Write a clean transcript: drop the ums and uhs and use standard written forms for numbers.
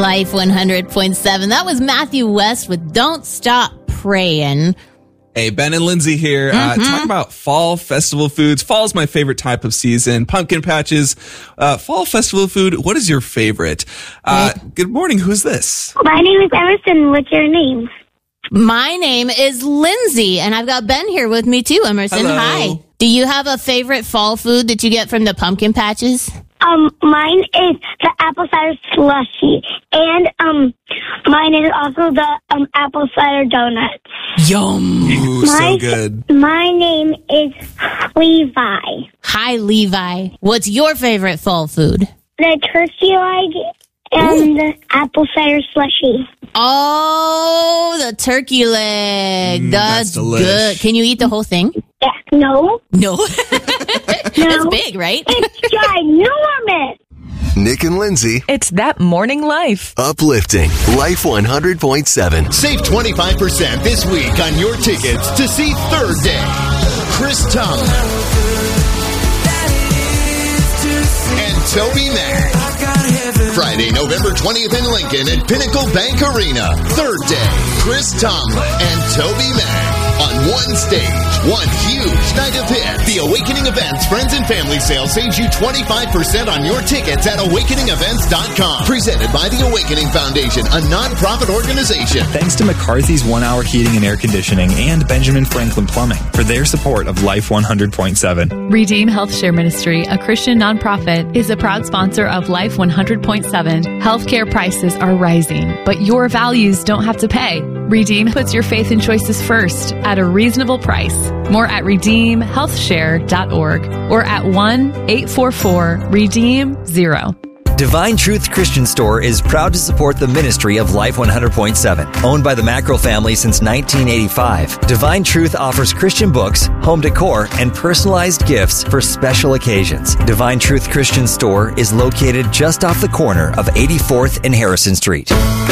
Life 100.7. That was Matthew West with Don't Stop Praying. Hey, Ben and Lindsay here. Talk about fall festival foods. Fall is my favorite type of season. Pumpkin patches. Fall festival food. What is your favorite? Good morning. Who's this? My name is Emerson. What's your name? My name is Lindsay, and I've got Ben here with me too. Emerson, Hello. hi. Do you have a favorite fall food that you get from the pumpkin patches? Mine is the apple cider slushy, and mine is also the apple cider donuts. Yum. Ooh, so good. My name is Levi. Hi, Levi. What's your favorite fall food? The turkey leg and the apple cider slushy. Oh, the turkey leg. that's That's delish. good. Can you eat the whole thing? Yeah, no, No. It's big, right? it's ginormous. Nick and Lindsay, It's That Morning Life. uplifting Life 100.7. Save 25% this week on your tickets to see Third Day. Chris Tomlin and Toby Mac. Friday, November 20th in Lincoln at Pinnacle Bank Arena. Third Day. Chris Tomlin and Toby Mac on one stage. One huge night of hits. The Awakening Events Friends and Family Sale saves you 25% on your tickets at awakeningevents.com. Presented by the Awakening Foundation, a non-profit organization. Thanks to McCarthy's 1 Hour Heating and Air Conditioning and Benjamin Franklin Plumbing for their support of Life 100.7. Redeem Health Share Ministry, a Christian nonprofit, is a proud sponsor of Life 100.7. Healthcare prices are rising, but your values don't have to pay. Redeem puts your faith and choices first at a reasonable price. More at redeemhealthshare.org or at 1-844-REDEEM-0. Divine Truth Christian Store is proud to support the ministry of Life 100.7. Owned by the Mackerel family since 1985, Divine Truth offers Christian books, home decor, and personalized gifts for special occasions. Divine Truth Christian Store is located just off the corner of 84th and Harrison Street.